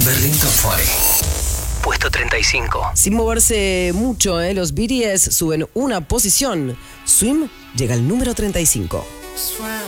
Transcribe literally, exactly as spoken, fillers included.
Berlín Top veinte. Puesto treinta y cinco. Sin moverse mucho, ¿eh? Los B T S suben una posición. Swim llega al número treinta y cinco.